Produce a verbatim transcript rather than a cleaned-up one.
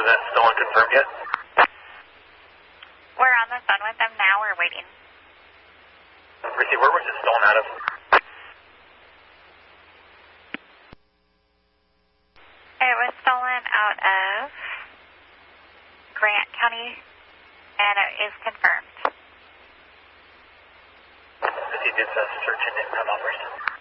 Was that stolen confirmed yet? We're on the phone with them now. We're waiting. Chrissy, where was it stolen out of? It was stolen out of Grant County, and it is confirmed. Chrissy did a search and didn't come up.